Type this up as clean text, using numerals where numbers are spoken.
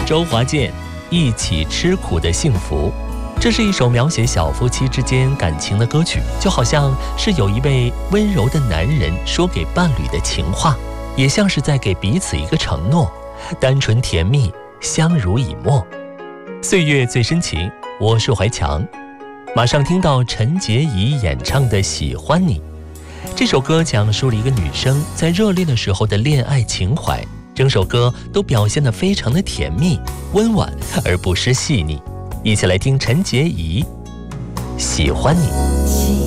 周华健一起吃苦的幸福。这是一首描写小夫妻之间感情的歌曲，就好像是有一位温柔的男人说给伴侣的情话，也像是在给彼此一个承诺，单纯甜蜜，相濡以沫。岁月最深情，我是怀强。马上听到陈洁仪演唱的《喜欢你》。这首歌讲述了一个女生在热恋的时候的恋爱情怀，整首歌都表现得非常的甜蜜温婉，而不失细腻。一起来听陈洁仪《喜欢你》。